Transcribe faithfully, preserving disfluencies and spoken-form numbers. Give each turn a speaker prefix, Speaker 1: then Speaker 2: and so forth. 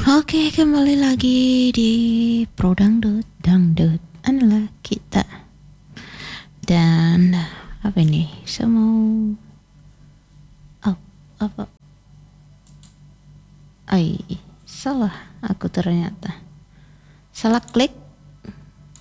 Speaker 1: Oke, kembali lagi di Pro Dangdut, Dangdut adalah kita. Dan apa ini? Saya mau oh, apa? Ai, salah aku ternyata. Salah klik.